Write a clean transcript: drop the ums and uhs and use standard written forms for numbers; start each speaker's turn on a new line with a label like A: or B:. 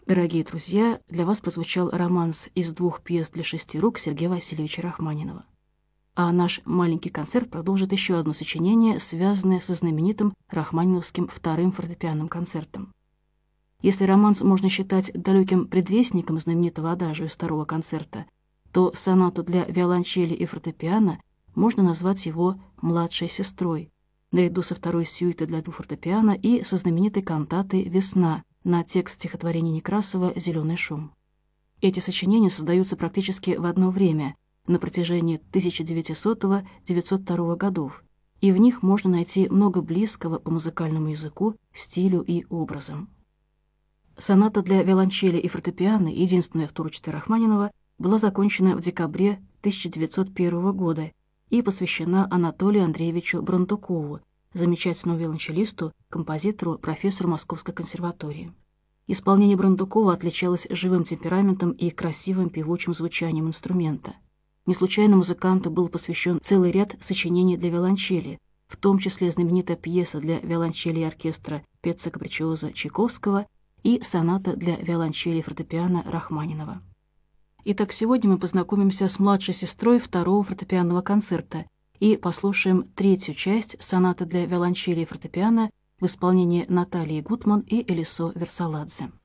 A: Дорогие друзья, для вас прозвучал романс из 2 пьес для 6 рук Сергея Васильевича Рахманинова. А наш маленький концерт продолжит еще одно сочинение, связанное со знаменитым рахманиновским вторым фортепианным концертом. Если романс можно считать далеким предвестником знаменитого адажио из второго концерта, то сонату для виолончели и фортепиано можно назвать его «младшей сестрой», наряду со второй сюитой для 2 фортепиано и со знаменитой кантатой «Весна» на текст стихотворения Некрасова «Зеленый шум». Эти сочинения создаются практически в одно время, на протяжении 1900-1902 годов, и в них можно найти много близкого по музыкальному языку, стилю и образам. Соната для виолончели и фортепиано, единственная в творчестве Рахманинова, была закончена в декабре 1901 года и посвящена Анатолию Андреевичу Брундукову, замечательному виолончелисту, композитору, профессору Московской консерватории. Исполнение Брундукова отличалось живым темпераментом и красивым певучим звучанием инструмента. Не случайно музыканту был посвящен целый ряд сочинений для виолончели, в том числе знаменитая пьеса для виолончели и оркестра Пеццо Капричиозо Чайковского и соната для виолончели и фортепиано Рахманинова. Итак, сегодня мы познакомимся с младшей сестрой второго фортепианного концерта и послушаем третью часть сонаты для виолончели и фортепиано в исполнении Натальи Гутман и Элисо Версаладзе.